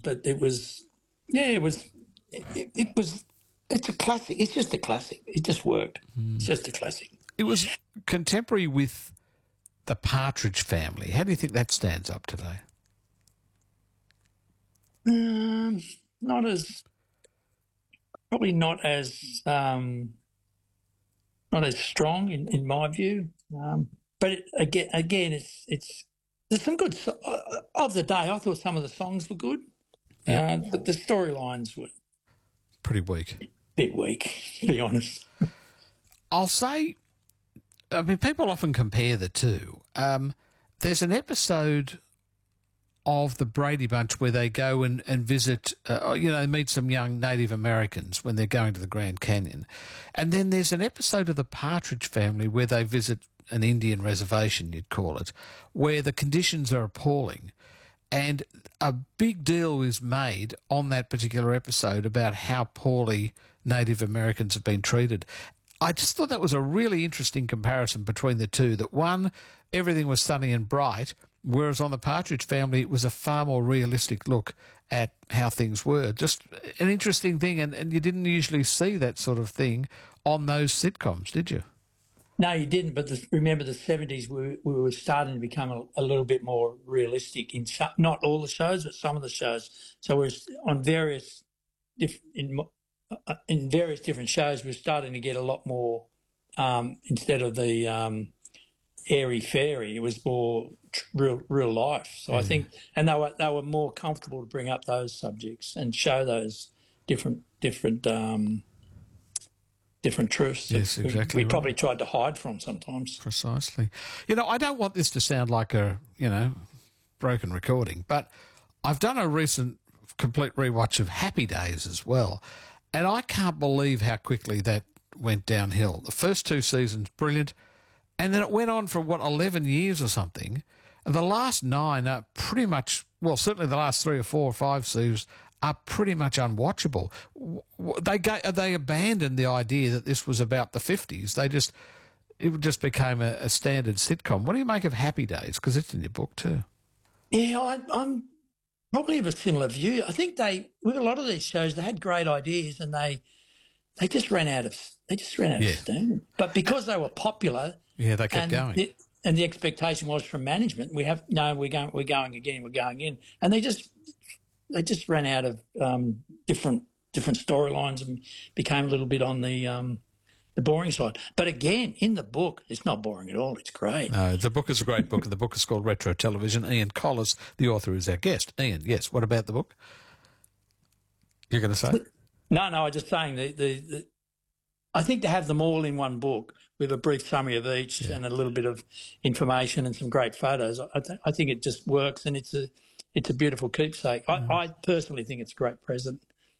but it was, yeah, it was. It's a classic. It's just a classic. It just worked. It's just a classic. It was contemporary with the Partridge Family. How do you think that stands up today? Not as, probably not as strong in my view. But again, it's there's some good of the day. I thought some of the songs were good. But the storylines were pretty weak. A bit weak, to be honest. I'll say, I mean, people often compare the two. There's an episode of the Brady Bunch where they go and visit, meet some young Native Americans when they're going to the Grand Canyon. And then there's an episode of the Partridge Family where they visit an Indian reservation, you'd call it, where the conditions are appalling. And a big deal is made on that particular episode about how poorly Native Americans have been treated. I just thought that was a really interesting comparison between the two, that one, everything was sunny and bright, whereas on the Partridge Family it was a far more realistic look at how things were. Just an interesting thing, and you didn't usually see that sort of thing on those sitcoms, did you? No, you didn't, but remember the 70s, we were starting to become a little bit more realistic in not all the shows, but some of the shows. So we're on in various different shows, we're starting to get a lot more, instead of the airy-fairy, it was more real life. So I think, and they were more comfortable to bring up those subjects and show those different truths. Yes, exactly. We probably tried to hide from sometimes. Precisely. I don't want this to sound like a, broken recording, but I've done a recent complete rewatch of Happy Days as well, and I can't believe how quickly that went downhill. The first 2 seasons, brilliant, and then it went on for, 11 years or something, and the last 9 are pretty much, well, certainly the last 3 or 4 or 5 seasons are pretty much unwatchable. They abandoned the idea that this was about the 50s. It just became a standard sitcom. What do you make of Happy Days? Because it's in your book too. Yeah, I'm probably of a similar view. I think with a lot of these shows, they had great ideas and they just ran out of steam. But because they were popular, they kept going. And the expectation was from management, we're going in, and they just ran out of different storylines and became a little bit on the boring side. But again, in the book, it's not boring at all. It's great. No, the book is a great book, and the book is called Retro Television. Ian Collis, the author, is our guest. Ian, yes, what about the book? You're going to say? No, I was just saying I think to have them all in one book with a brief summary of each and a little bit of information and some great photos, I think it just works, and it's a beautiful keepsake. I personally think it's a great present.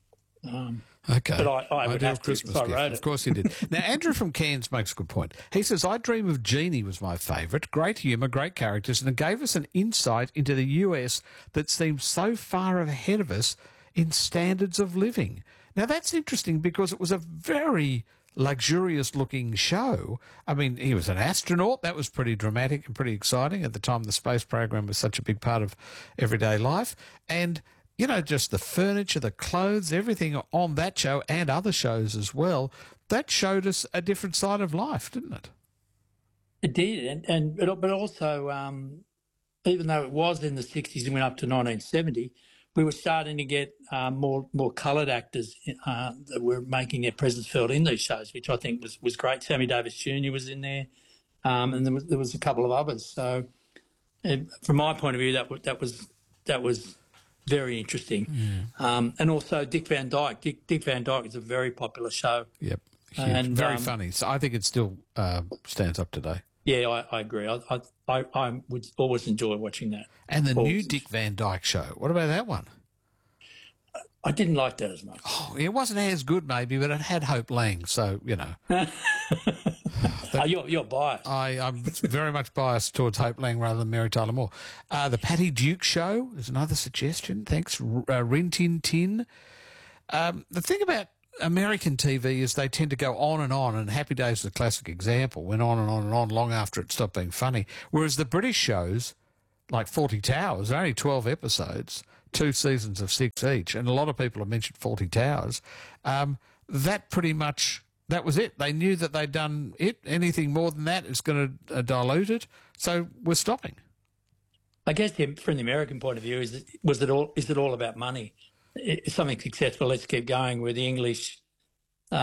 Okay. But I would have Christmas to if I gift. wrote it. Of course you did. Now, Andrew from Cairns makes a good point. He says, I Dream of Jeannie was my favourite. Great humour, great characters, and it gave us an insight into the US that seems so far ahead of us in standards of living. Now, that's interesting because it was a very luxurious-looking show. I mean, he was an astronaut. That was pretty dramatic and pretty exciting at the time the space program was such a big part of everyday life. And just the furniture, the clothes, everything on that show and other shows as well, that showed us a different side of life, didn't it? It did, but also, even though it was in the 60s and went up to 1970, we were starting to get more coloured actors that were making their presence felt in these shows, which I think was great. Sammy Davis Jr. was in there, and there was a couple of others. So, from my point of view, that was very interesting. And also Dick Van Dyke. Dick Van Dyke is a very popular show. Yep, huge. And very funny. So I think it still stands up today. Yeah, I agree. I would always enjoy watching that. And the new Dick Van Dyke Show. What about that one? I didn't like that as much. Oh, it wasn't as good maybe, but it had Hope Lang, so, You're biased. I'm very much biased towards Hope Lang rather than Mary Tyler Moore. The Patty Duke Show is another suggestion. Thanks. Rin Tin Tin. The thing about American TV is they tend to go on, and Happy Days is a classic example, went on and on and on long after it stopped being funny. Whereas the British shows, like 40 Towers, are only 12 episodes, 2 seasons of 6 each, and a lot of people have mentioned Fawlty Towers. That pretty much, that was it. They knew that they'd done it. Anything more than that is going to dilute it. So we're stopping. I guess from the American point of view, is it all about money? If something's successful, let's keep going. With the English, the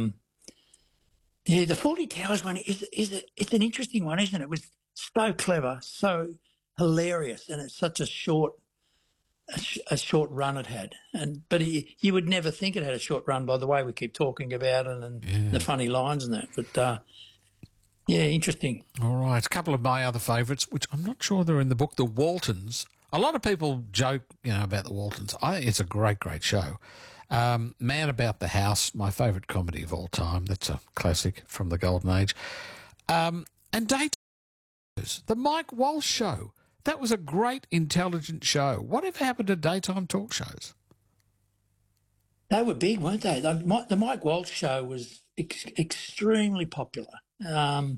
Fawlty Towers one it's an interesting one, isn't it? It was so clever, so hilarious, and it's such a short run it had. But you would never think it had a short run by the way we keep talking about it and the funny lines and that. But yeah, interesting. All right, a couple of my other favourites, which I'm not sure they're in the book, The Waltons. A lot of people joke, about The Waltons. I think it's a great, great show. Man About the House, my favourite comedy of all time. That's a classic from the golden age. And Daytime, the Mike Walsh Show. That was a great, intelligent show. Whatever happened to daytime talk shows? They were big, weren't they? The Mike Walsh Show was extremely popular. But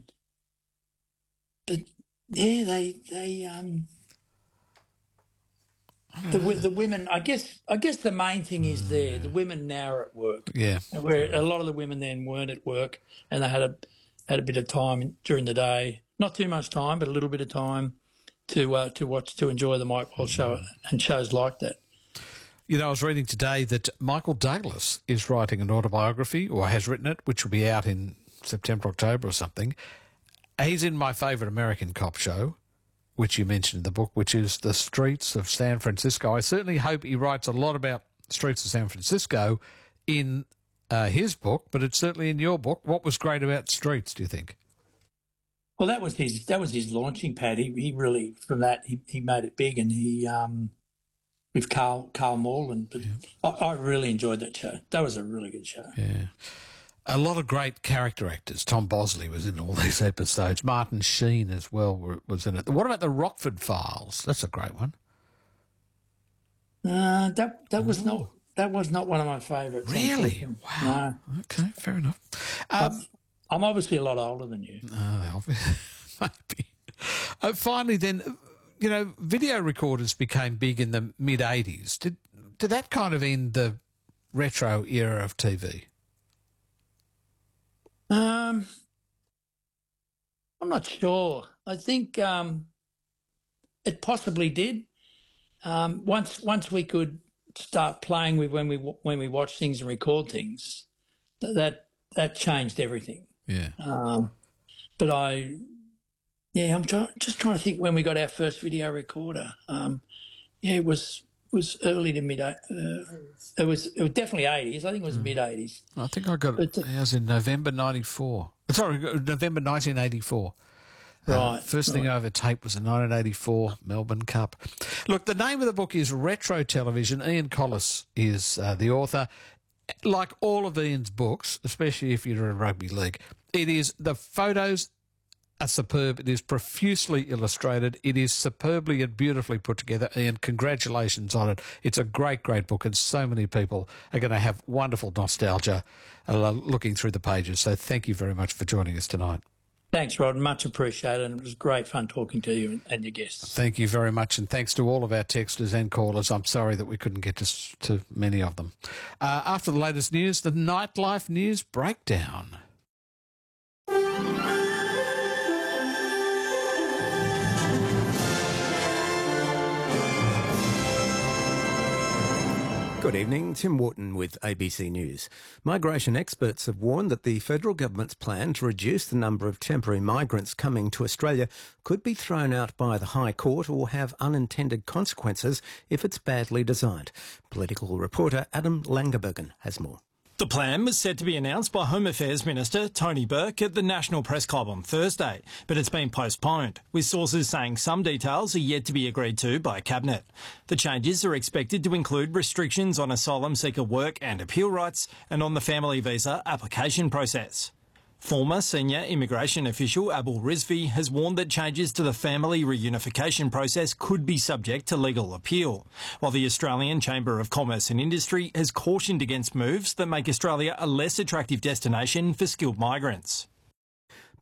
yeah, the women. I guess the main thing is the women now are at work. Yeah, where a lot of the women then weren't at work, and they had a bit of time during the day. Not too much time, but a little bit of time to enjoy the Mike Walsh Show and shows like that. I was reading today that Michael Douglas is writing an autobiography, or has written it, which will be out in September, October or something. He's in my favourite American cop show, which you mentioned in the book, which is The Streets of San Francisco. I certainly hope he writes a lot about Streets of San Francisco in his book, but it's certainly in your book. What was great about Streets, do you think? Well, that was his launching pad. He really, from that, he made it big, and he with Carl Morland. But yeah. I really enjoyed that show. That was a really good show. Yeah. A lot of great character actors. Tom Bosley was in all these episodes. Martin Sheen as well was in it. What about the Rockford Files? That's a great one. That was not one of my favourites. Really? Wow. No. Okay, fair enough. I'm obviously a lot older than you. Maybe. Finally, then, video recorders became big in the mid '80s. Did that kind of end the retro era of TV? I'm not sure. I think it possibly did. Once we could start playing with when we watch things and record things, that changed everything. Yeah. But I'm just trying to think when we got our first video recorder. It was early to mid. It was definitely 80s. I think it was mid 80s. I think I got it. It was in November '94. Sorry, November 1984. Right. First thing over tape was the 1984 Melbourne Cup. Look, the name of the book is Retro Television. Ian Collis is the author. Like all of Ian's books, especially if you're in rugby league, the photos are superb. It is profusely illustrated. It is superbly and beautifully put together. Ian, congratulations on it. It's a great, great book, and so many people are going to have wonderful nostalgia looking through the pages. So thank you very much for joining us tonight. Thanks, Rod. Much appreciated. And it was great fun talking to you and your guests. Thank you very much. And thanks to all of our texters and callers. I'm sorry that we couldn't get to many of them. After the latest news, the Nightlife News Breakdown. Good evening, Tim Wharton with ABC News. Migration experts have warned that the federal government's plan to reduce the number of temporary migrants coming to Australia could be thrown out by the High Court or have unintended consequences if it's badly designed. Political reporter Adam Langerbergen has more. The plan was set to be announced by Home Affairs Minister Tony Burke at the National Press Club on Thursday, but it's been postponed, with sources saying some details are yet to be agreed to by Cabinet. The changes are expected to include restrictions on asylum seeker work and appeal rights and on the family visa application process. Former senior immigration official Abul Rizvi has warned that changes to the family reunification process could be subject to legal appeal, while the Australian Chamber of Commerce and Industry has cautioned against moves that make Australia a less attractive destination for skilled migrants.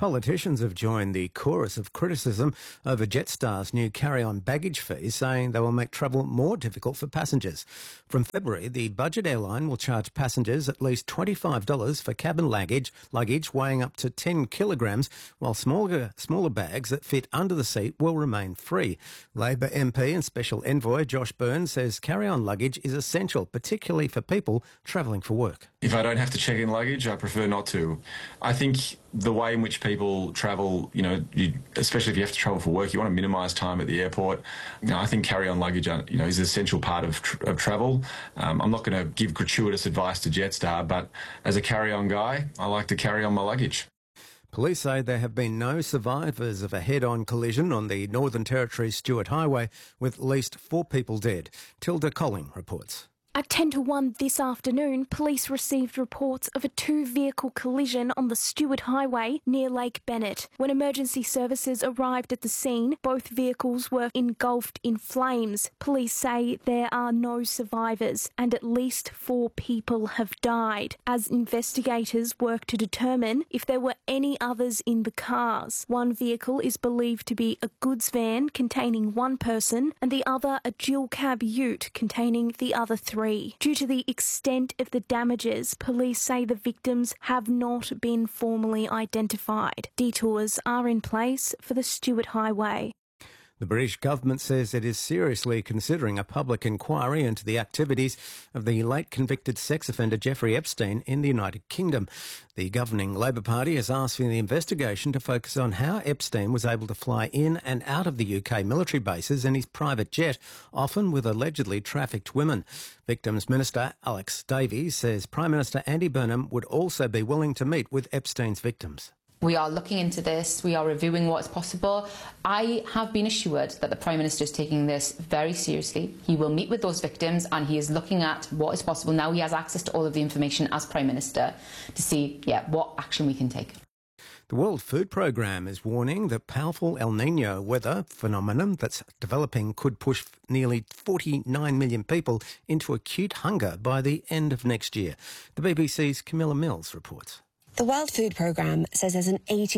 Politicians have joined the chorus of criticism over Jetstar's new carry-on baggage fees, saying they will make travel more difficult for passengers. From February, the budget airline will charge passengers at least $25 for cabin luggage weighing up to 10 kilograms, while smaller bags that fit under the seat will remain free. Labor MP and Special Envoy Josh Byrne says carry-on luggage is essential, particularly for people travelling for work. If I don't have to check in luggage, I prefer not to. I think the way in which people travel, especially if you have to travel for work, you want to minimise time at the airport. I think carry-on luggage, is an essential part of travel. I'm not going to give gratuitous advice to Jetstar, but as a carry-on guy, I like to carry on my luggage. Police say there have been no survivors of a head-on collision on the Northern Territory's Stuart Highway, with at least 4 people dead. Tilda Colling reports. At 10 to 1 this afternoon, police received reports of a 2-vehicle collision on the Stuart Highway near Lake Bennett. When emergency services arrived at the scene, both vehicles were engulfed in flames. Police say there are no survivors and at least 4 people have died, as investigators work to determine if there were any others in the cars. One vehicle is believed to be a goods van containing 1 person and the other a dual-cab ute containing the other 3. Due to the extent of the damages, police say the victims have not been formally identified. Detours are in place for the Stuart Highway. The British government says it is seriously considering a public inquiry into the activities of the late convicted sex offender Jeffrey Epstein in the United Kingdom. The governing Labor Party is asking the investigation to focus on how Epstein was able to fly in and out of the UK military bases in his private jet, often with allegedly trafficked women. Victims Minister Alex Davies says Prime Minister Andy Burnham would also be willing to meet with Epstein's victims. We are looking into this. We are reviewing what's possible. I have been assured that the Prime Minister is taking this very seriously. He will meet with those victims and he is looking at what is possible. Now he has access to all of the information as Prime Minister to see, what action we can take. The World Food Programme is warning that powerful El Niño weather phenomenon that's developing could push nearly 49 million people into acute hunger by the end of next year. The BBC's Camilla Mills reports. The World Food Programme says there's an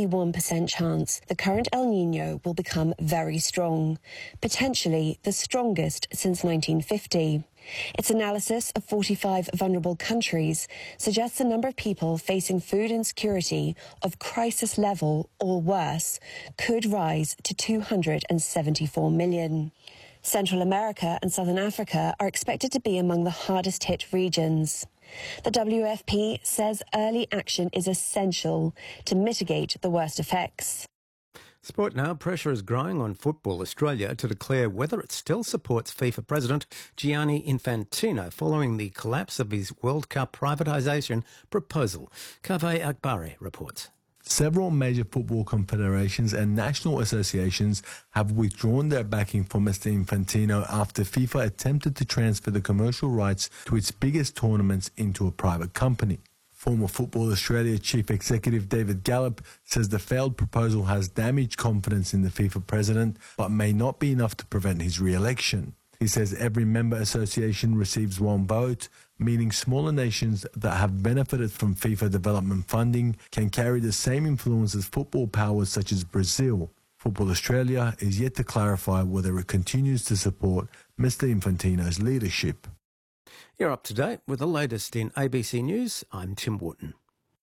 81% chance the current El Niño will become very strong, potentially the strongest since 1950. Its analysis of 45 vulnerable countries suggests the number of people facing food insecurity of crisis level or worse could rise to 274 million. Central America and Southern Africa are expected to be among the hardest hit regions. The WFP says early action is essential to mitigate the worst effects. Sport now. Pressure is growing on Football Australia to declare whether it still supports FIFA President Gianni Infantino following the collapse of his World Cup privatisation proposal. Kaveh Akbari reports. Several major football confederations and national associations have withdrawn their backing for Mr. Infantino after FIFA attempted to transfer the commercial rights to its biggest tournaments into a private company. Former Football Australia Chief Executive David Gallop says the failed proposal has damaged confidence in the FIFA president, but may not be enough to prevent his re-election. He says every member association receives 1 vote, meaning smaller nations that have benefited from FIFA development funding can carry the same influence as football powers such as Brazil. Football Australia is yet to clarify whether it continues to support Mr. Infantino's leadership. You're up to date with the latest in ABC News. I'm Tim Wharton.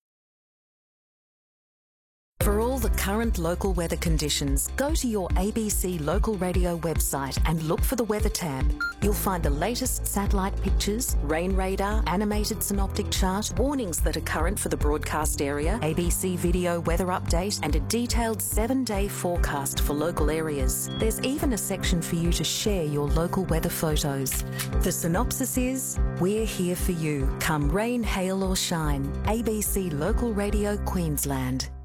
For all the current local weather conditions, go to your ABC local radio website and look for the weather tab. You'll find the latest satellite pictures, rain radar, animated synoptic chart, warnings that are current for the broadcast area, ABC video weather update, and a detailed 7-day forecast for local areas. There's even a section for you to share your local weather photos. The synopsis is, we're here for you, come rain, hail or shine. ABC Local Radio Queensland.